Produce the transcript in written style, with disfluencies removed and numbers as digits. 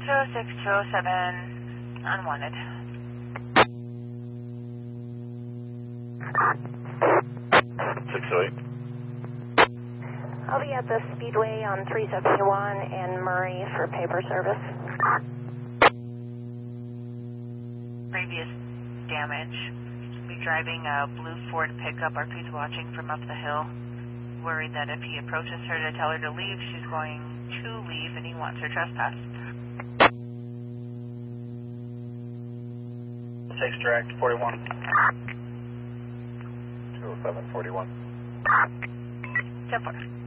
206, 207, unwanted. I'll be at the Speedway on 371 and Murray for paper service. Previous damage. Be driving a blue Ford pickup. RP's watching from up the hill. Worried that if he approaches her to tell her to leave, she's going to leave and he wants her trespassed. 6 direct 41. 207 41. 10-4.